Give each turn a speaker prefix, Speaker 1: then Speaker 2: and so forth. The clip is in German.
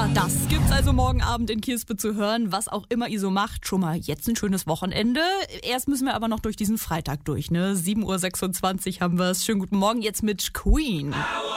Speaker 1: Das gibt's also morgen Abend in Kirspe zu hören, was auch immer ihr so macht. Schon mal jetzt ein schönes Wochenende. Erst müssen wir aber noch durch diesen Freitag durch, ne? 7.26 Uhr haben wir's. Schönen guten Morgen jetzt mit Queen.